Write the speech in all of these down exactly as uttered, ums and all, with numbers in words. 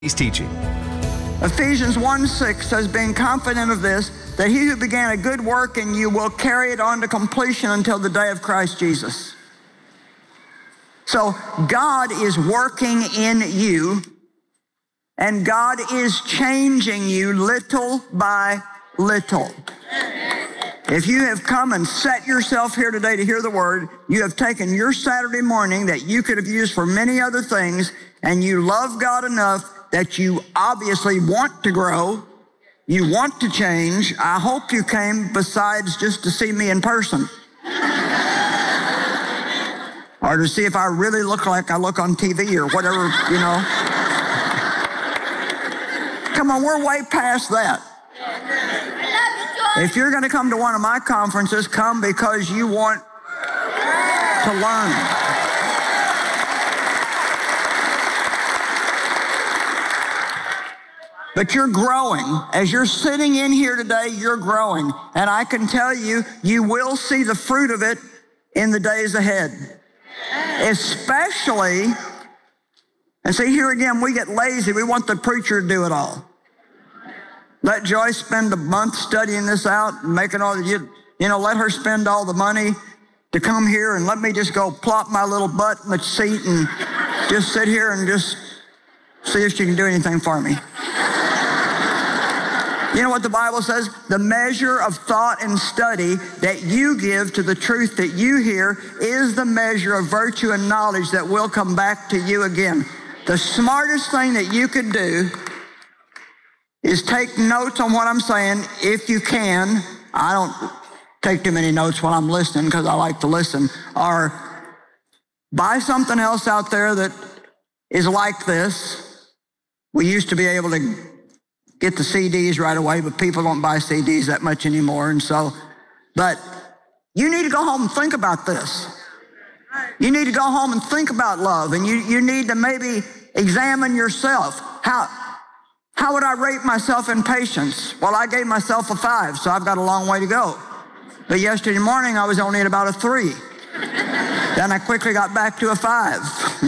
He's teaching. Ephesians one six says, being confident of this, that he who began a good work in you will carry it on to completion until the day of Christ Jesus. So God is working in you, and God is changing you little by little. If you have come and set yourself here today to hear the word, you have taken your Saturday morning that you could have used for many other things, and you love God enough that you obviously want to grow, you want to change. I hope you came besides just to see me in person. Or to see if I really look like I look on T V or whatever, you know. Come on, we're way past that. If you're going to come to one of my conferences, come because you want to learn. But you're growing. As you're sitting in here today, you're growing. And I can tell you, you will see the fruit of it in the days ahead. Especially, and see here again, we get lazy. We want the preacher to do it all. Let Joyce spend a month studying this out and making all the, you, you know, let her spend all the money to come here and let me just go plop my little butt in the seat and just sit here and just see if she can do anything for me. You know what the Bible says? The measure of thought and study that you give to the truth that you hear is the measure of virtue and knowledge that will come back to you again. The smartest thing that you could do is take notes on what I'm saying if you can. I don't take too many notes while I'm listening because I like to listen. Or buy something else out there that is like this. We used to be able to get the C Ds right away, but people don't buy C Ds that much anymore. And so, but you need to go home and think about this. You need to go home and think about love, and you, you need to maybe examine yourself. How, how would I rate myself in patience? Well, I gave myself a five, so I've got a long way to go. But yesterday morning, I was only at about a three. Then I quickly got back to a five.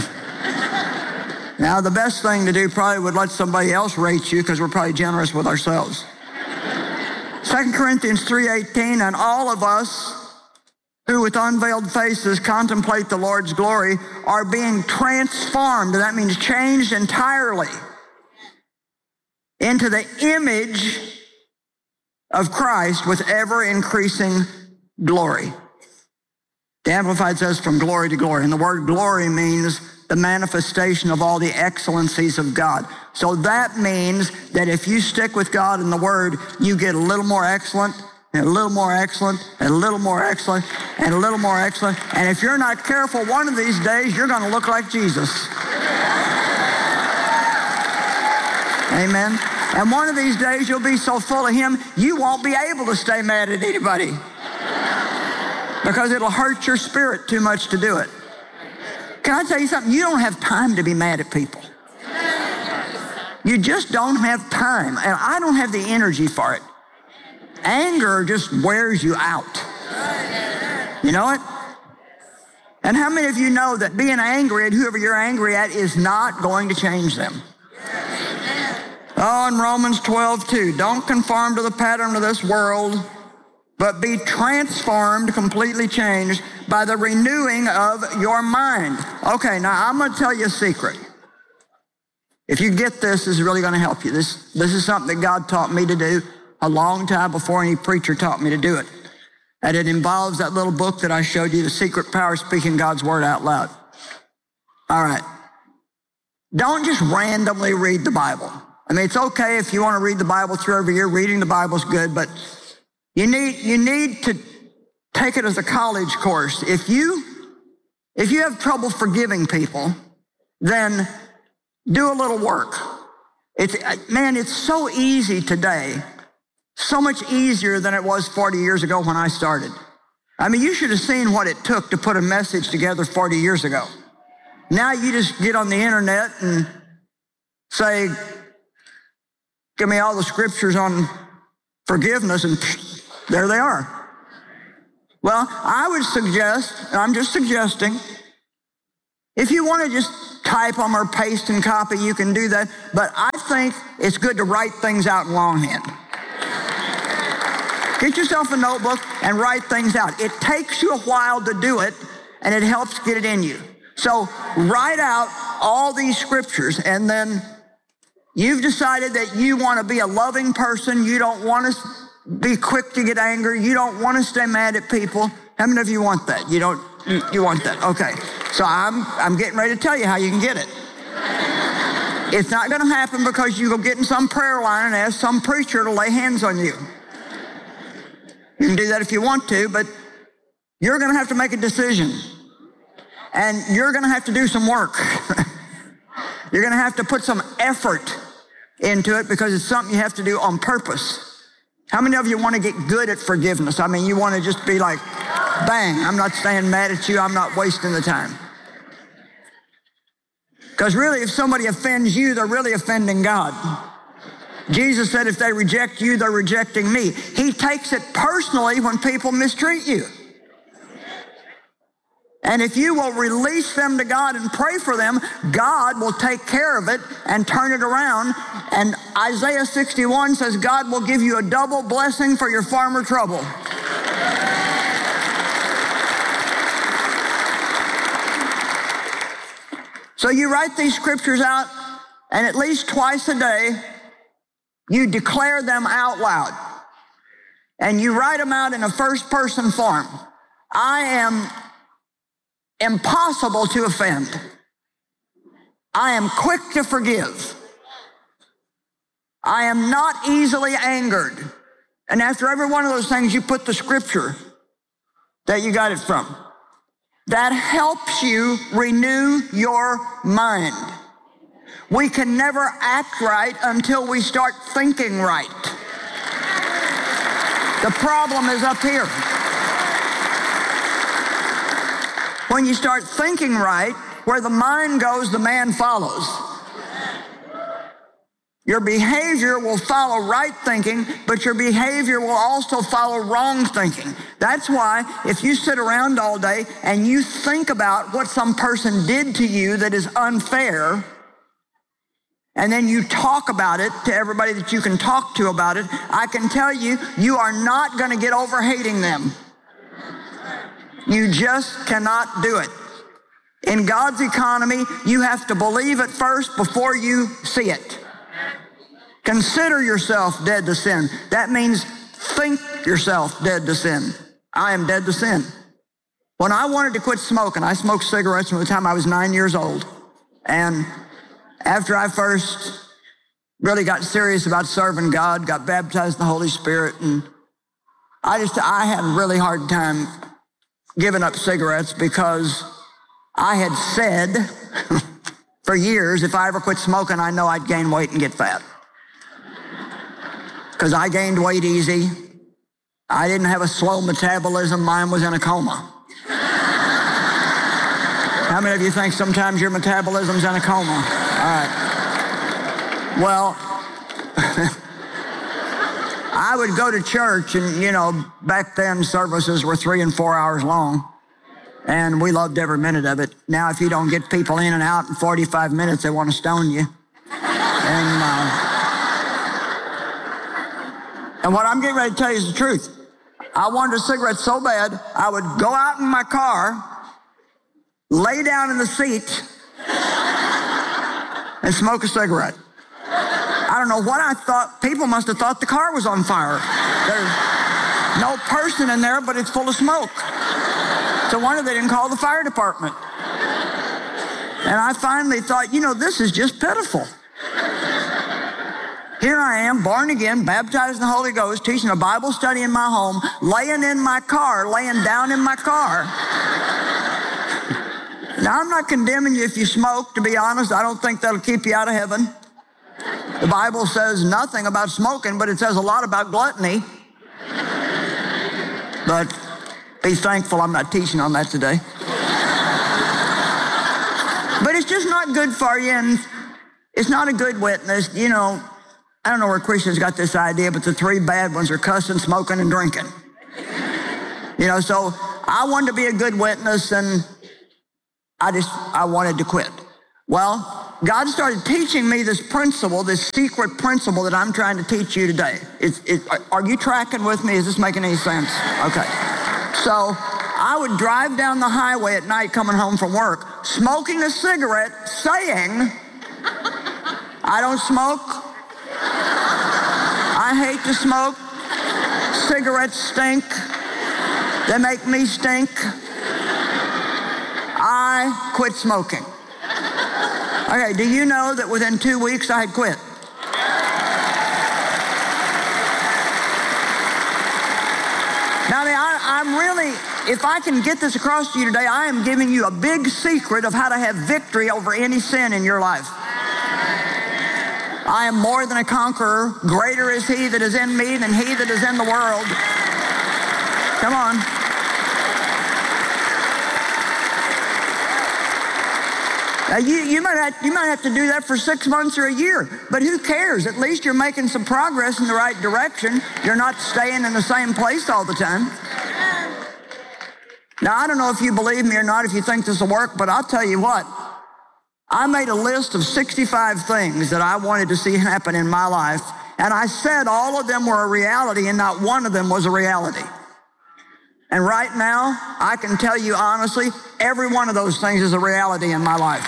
Now, the best thing to do probably would let somebody else rate you because we're probably generous with ourselves. Second Corinthians three eighteen, and all of us who with unveiled faces contemplate the Lord's glory are being transformed, and that means changed entirely, into the image of Christ with ever-increasing glory. The Amplified says from glory to glory, and the word glory means the manifestation of all the excellencies of God. So that means that if you stick with God in the Word, you get a little more excellent, and a little more excellent, and a little more excellent, and a little more excellent. And if you're not careful, one of these days, you're going to look like Jesus. Amen. And one of these days, you'll be so full of Him, you won't be able to stay mad at anybody because it'll hurt your spirit too much to do it. Can I tell you something? You don't have time to be mad at people. You just don't have time. And I don't have the energy for it. Anger just wears you out. You know it? And how many of you know that being angry at whoever you're angry at is not going to change them? Oh, in Romans twelve two, don't conform to the pattern of this world, but be transformed, completely changed by the renewing of your mind. Okay, now I'm going to tell you a secret. If you get this, this is really going to help you. This, this is something that God taught me to do a long time before any preacher taught me to do it. And it involves that little book that I showed you, The Secret Power of Speaking God's Word Out Loud. All right. Don't just randomly read the Bible. I mean, it's okay if you want to read the Bible through every year. Reading the Bible is good, but you need, you need to take it as a college course. If you, if you have trouble forgiving people, then do a little work. It's, man, it's so easy today, so much easier than it was forty years ago when I started. I mean, you should have seen what it took to put a message together forty years ago. Now you just get on the internet and say, give me all the scriptures on forgiveness, and there they are. Well, I would suggest, and I'm just suggesting, if you want to just type them or paste and copy, you can do that. But I think it's good to write things out in longhand. Get yourself a notebook and write things out. It takes you a while to do it, and it helps get it in you. So write out all these scriptures, and then you've decided that you want to be a loving person. You don't want to be quick to get angry. You don't want to stay mad at people. How many of you want that? You don't, you, you want that. Okay. So I'm, I'm getting ready to tell you how you can get it. It's not going to happen because you go get in some prayer line and ask some preacher to lay hands on you. You can do that if you want to, but you're going to have to make a decision. And you're going to have to do some work. You're going to have to put some effort into it because it's something you have to do on purpose. How many of you want to get good at forgiveness? I mean, you want to just be like, bang, I'm not staying mad at you. I'm not wasting the time. Because really, if somebody offends you, they're really offending God. Jesus said if they reject you, they're rejecting me. He takes it personally when people mistreat you. And if you will release them to God and pray for them, God will take care of it and turn it around. And Isaiah sixty-one says God will give you a double blessing for your farmer trouble. So you write these scriptures out, and at least twice a day, you declare them out loud. And you write them out in a first-person form. I am impossible to offend. I am quick to forgive. I am not easily angered. And after every one of those things, you put the scripture that you got it from. That helps you renew your mind. We can never act right until we start thinking right. The problem is up here. When you start thinking right, where the mind goes, the man follows. Your behavior will follow right thinking, but your behavior will also follow wrong thinking. That's why if you sit around all day and you think about what some person did to you that is unfair, and then you talk about it to everybody that you can talk to about it, I can tell you, you are not going to get over hating them. You just cannot do it. In God's economy, you have to believe it first before you see it. Consider yourself dead to sin. That means think yourself dead to sin. I am dead to sin. When I wanted to quit smoking, I smoked cigarettes from the time I was nine years old. And after I first really got serious about serving God, got baptized in the Holy Spirit, and I just, I had a really hard time giving up cigarettes because I had said for years, if I ever quit smoking, I know I'd gain weight and get fat. Because I gained weight easy. I didn't have a slow metabolism. Mine was in a coma. How many of you think sometimes your metabolism's in a coma? All right. Well, I would go to church, and, you know, back then services were three and four hours long, and we loved every minute of it. Now, if you don't get people in and out in forty-five minutes, they want to stone you. And, uh, and what I'm getting ready to tell you is the truth. I wanted a cigarette so bad, I would go out in my car, lay down in the seat, and smoke a cigarette. I don't know what I thought. People must have thought the car was on fire. There's no person in there, but it's full of smoke. So wonder they didn't call the fire department. And I finally thought, you know, this is just pitiful. Here I am, born again, baptized in the Holy Ghost, teaching a Bible study in my home, laying in my car, laying down in my car. Now, I'm not condemning you if you smoke, to be honest. I don't think that'll keep you out of heaven. The Bible says nothing about smoking, but it says a lot about gluttony. But be thankful I'm not teaching on that today. But it's just not good for you, and it's not a good witness. You know, I don't know where Christians got this idea, but the three bad ones are cussing, smoking, and drinking. You know, so I wanted to be a good witness, and I just, I wanted to quit. Well, God started teaching me this principle, this secret principle that I'm trying to teach you today. It's, it, are you tracking with me? Is this making any sense? Okay. So I would drive down the highway at night coming home from work, smoking a cigarette, saying, I don't smoke. I hate to smoke. Cigarettes stink. They make me stink. I quit smoking. Okay, do you know that within two weeks I had quit? Now, I, I'm really, if I can get this across to you today, I am giving you a big secret of how to have victory over any sin in your life. I am more than a conqueror. Greater is he that is in me than he that is in the world. Come on. Now you, you, might have, you might have to do that for six months or a year, but who cares? At least you're making some progress in the right direction. You're not staying in the same place all the time. Now, I don't know if you believe me or not, if you think this will work, but I'll tell you what. I made a list of sixty-five things that I wanted to see happen in my life, and I said all of them were a reality, and not one of them was a reality. And right now, I can tell you honestly, every one of those things is a reality in my life.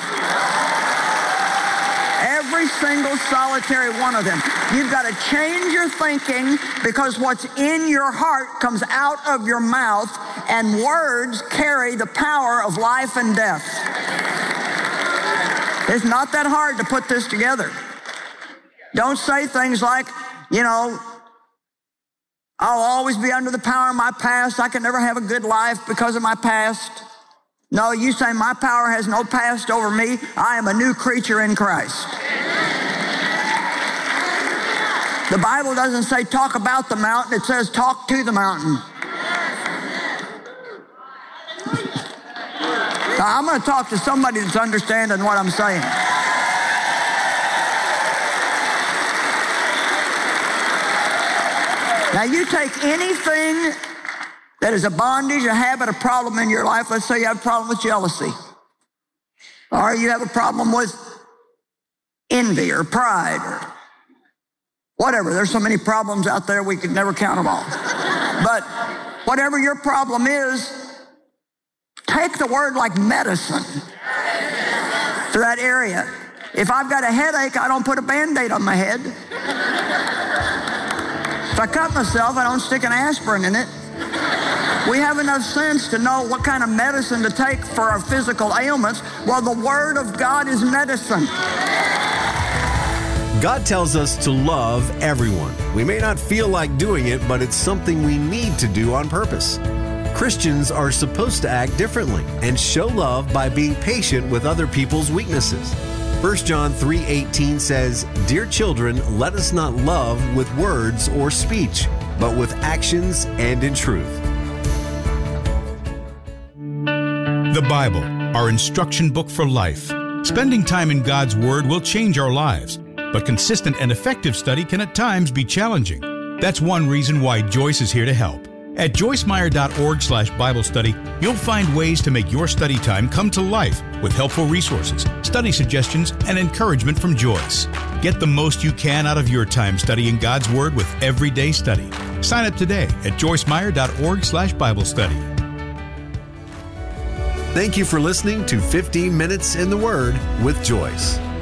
Every single solitary one of them. You've got to change your thinking, because what's in your heart comes out of your mouth, and words carry the power of life and death. It's not that hard to put this together. Don't say things like, you know, I'll always be under the power of my past. I can never have a good life because of my past. No, you say my power has no past over me. I am a new creature in Christ. The Bible doesn't say talk about the mountain. It says talk to the mountain. Now, I'm going to talk to somebody that's understanding what I'm saying. Now, you take anything that is a bondage, a habit, a problem in your life. Let's say you have a problem with jealousy. Or you have a problem with envy or pride or whatever. There's so many problems out there, we could never count them all. But whatever your problem is, take the word like medicine to that area. If I've got a headache, I don't put a Band-Aid on my head. If I cut myself, I don't stick an aspirin in it. We have enough sense to know what kind of medicine to take for our physical ailments. Well, the Word of God is medicine. God tells us to love everyone. We may not feel like doing it, but it's something we need to do on purpose. Christians are supposed to act differently and show love by being patient with other people's weaknesses. First John three eighteen says, "Dear children, let us not love with words or speech, but with actions and in truth." The Bible, our instruction book for life. Spending time in God's Word will change our lives, but consistent and effective study can at times be challenging. That's one reason why Joyce is here to help. At joyce meyer dot org slash Bible study, you'll find ways to make your study time come to life with helpful resources, study suggestions, and encouragement from Joyce. Get the most you can out of your time studying God's Word with Everyday Study. Sign up today at joyce meyer dot org slash Bible study. Thank you for listening to fifteen minutes in the Word with Joyce.